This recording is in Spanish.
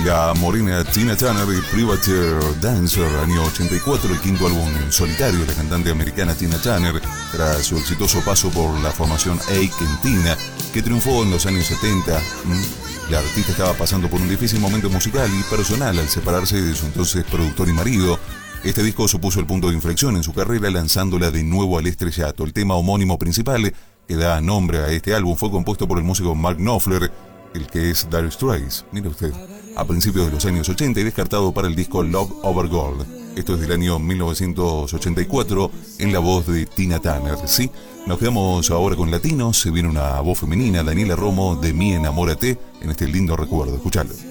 La morena Tina Turner y Private Dancer, año 84, el quinto álbum en solitario de la cantante americana Tina Turner, tras su exitoso paso por la formación Tina, que triunfó en los años 70. La artista estaba pasando por un difícil momento musical y personal al separarse de su entonces productor y marido. Este disco supuso el punto de inflexión en su carrera, lanzándola de nuevo al estrellato. El tema homónimo principal, que da nombre a este álbum, fue compuesto por el músico Mark Knopfler, el que es Dire Straits, mire usted, a principios de los años 80 y descartado para el disco Love Over Gold. Esto es del año 1984 en la voz de Tina Turner. Sí, nos quedamos ahora con latinos. Se viene una voz femenina, Daniela Romo, de Mi Enamórate, en este lindo recuerdo. Escuchalo.